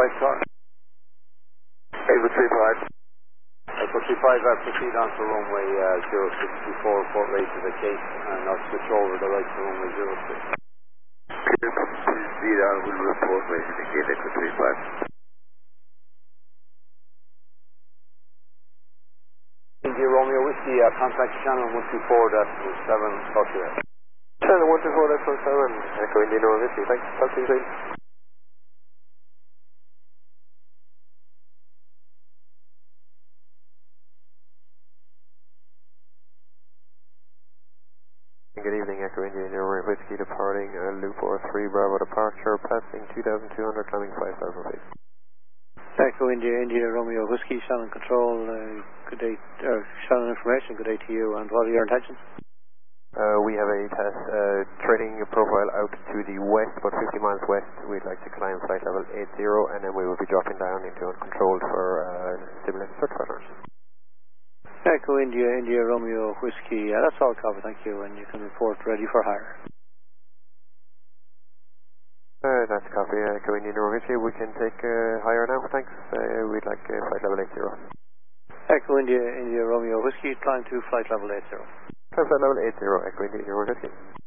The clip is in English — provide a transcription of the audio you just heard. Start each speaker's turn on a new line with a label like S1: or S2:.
S1: car.
S2: Echo 35.
S1: Echo 35, proceed on to runway 06 before report rate to the case, and I'll switch over the right to runway 06.
S2: Clear, proceed on, will report rate indicate Echo 35.
S1: India Romeo Whiskey, contact channel 124, that was 7, talk to you.
S2: Channel 124, that's 17, Echo India Romeo Whiskey, thanks, talk to you soon. Good evening, Echo India Romeo Whiskey departing Loop 43 Bravo departure, passing 2,200, climbing 5,000 feet.
S3: Echo India Romeo Whiskey, Shannon Control, good day, Shannon Information, good day to you, and what are your intentions?
S2: We have a test training profile out to the west, about 50 miles west. We'd like to climb flight level 80, and then we will be dropping down into uncontrolled for simulated certified launch.
S3: Echo India Romeo Whiskey, that's all covered, thank you, and you can report ready for hire.
S2: That's a copy, Echo India Romeo Whiskey. We can take higher now, thanks. We'd like flight level 80.
S3: Echo India Romeo Whiskey, climb to flight level 80.
S2: Climb flight level 80, Echo India Romeo Whiskey.